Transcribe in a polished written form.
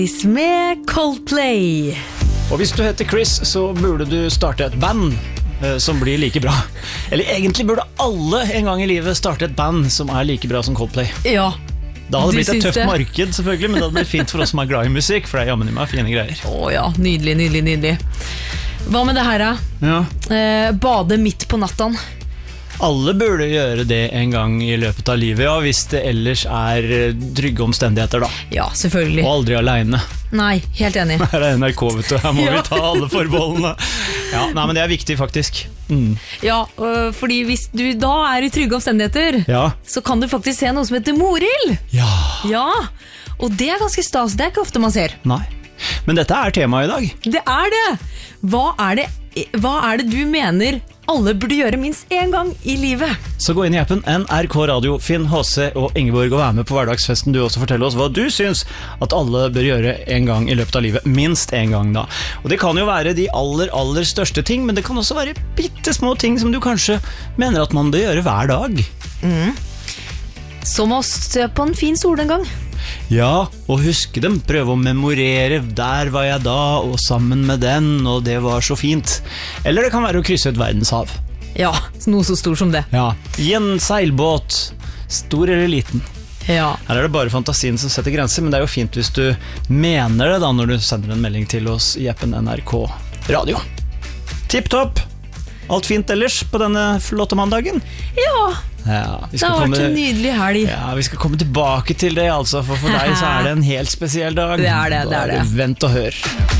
Med Coldplay. Og hvis du heter Chris, så burde du starte et band som blir like bra. Eller egentlig burde alle en gang i livet starte et band som er like bra som Coldplay. Ja. Da hadde det blitt et tøft marked selvfølgelig, men det hadde blitt fint for oss som er glad i musikk, for det er jammen i meg fine greier. Ja, nydelig. Hva med det her da? Ja. Bade midt på natten. Alle burde gjøre det en gang i løpet av livet, ja, hvis det ellers er trygge omstendigheter da. Ja, selvfølgelig. Og aldri alene. Nei, helt enig. Her er NRK, vet du, her må vi ta alle forbeholdene. Ja, nei, men det er viktig faktisk. Ja, fordi hvis du da er i trygge omstendigheter, så kan du faktisk se noe som heter Morild. Ja, og det er ganske stas, det er ikke ofte man ser. Nei, men dette er temaet i dag. Det er det. Hva er det du mener alle burde gjøre minst en gang i livet? Så gå inn i appen NRK Radio, finn HC og Ingeborg og vær med på hverdagsfesten. Du også forteller oss hva du syns at alle bør gjøre en gang i løpet av livet. Minst en gang da. Og det kan jo være de aller største ting, men det kan også være bittesmå ting som du kanskje mener at man bør gjøre hver dag. Som å stå på en fin sol en gang. Ja, og huske dem, prøve å memorere. Der var jeg da, og sammen med den, og det var så fint. Eller det kan være å krysse et verdenshav. Ja, noe så stort som det. Ja, i en seilbåt, stor eller liten. Ja. Her er det bare fantasien som setter grenser, men det er jo fint hvis du mener det da, når du sender en melding til oss i appen NRK Radio. Tipp topp! Alt fint ellers på denne flotte mandagen? Ja, det har vært en nydelig helg. Ja, vi skal komme tilbake til det altså, for deg så er det en helt spesiell dag. Det er det. Vent og hør.